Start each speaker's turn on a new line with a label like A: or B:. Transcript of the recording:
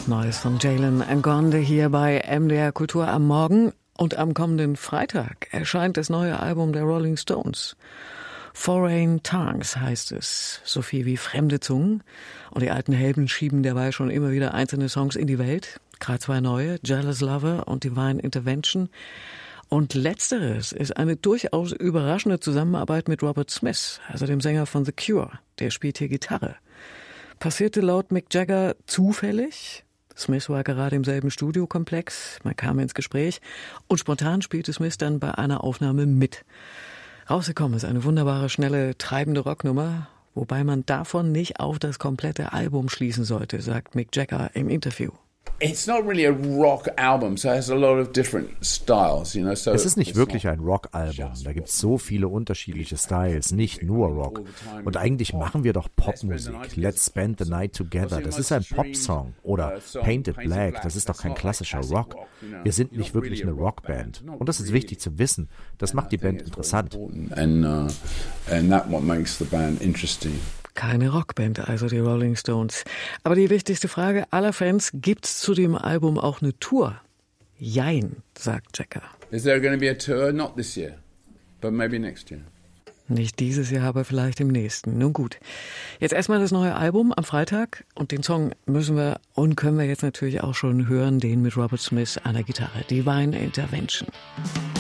A: Neues von Jalen Ngonde hier bei MDR Kultur am Morgen. Und am kommenden Freitag erscheint das neue Album der Rolling Stones. Foreign Tongues heißt es, so viel wie fremde Zungen. Und die alten Helden schieben derweil schon immer wieder einzelne Songs in die Welt. Gerade zwei neue, Jealous Lover und Divine Intervention. Und letzteres ist eine durchaus überraschende Zusammenarbeit mit Robert Smith, also dem Sänger von The Cure. Der spielt hier Gitarre. Passierte laut Mick Jagger zufällig. Smith war gerade im selben Studiokomplex, man kam ins Gespräch und spontan spielte Smith dann bei einer Aufnahme mit. Rausgekommen ist eine wunderbare, schnelle, treibende Rocknummer, wobei man davon nicht auf das komplette Album schließen sollte, sagt Mick Jagger im Interview.
B: It's not really a rock album, so it has a lot of different styles, you know. So
C: es ist nicht wirklich ein Rock-Album. Da gibt es so viele unterschiedliche Styles, nicht nur Rock. Und eigentlich machen wir doch Popmusik. Let's Spend the Night Together, das ist ein Popsong. Oder Painted Black, das ist doch kein klassischer Rock. Wir sind nicht wirklich eine Rockband. Und das ist wichtig zu wissen. Das macht die Band interessant.
B: And that's what makes the band interesting.
A: Keine Rockband, also die Rolling Stones. Aber die wichtigste Frage aller Fans, gibt's zu dem Album auch eine Tour? Jein, sagt Jagger.
B: Is there going to be a tour? Not this year, but maybe next year.
A: Nicht dieses Jahr, aber vielleicht im nächsten. Nun gut. Jetzt erstmal das neue Album am Freitag. Und den Song müssen wir und können wir jetzt natürlich auch schon hören, den mit Robert Smith an der Gitarre. Divine Intervention.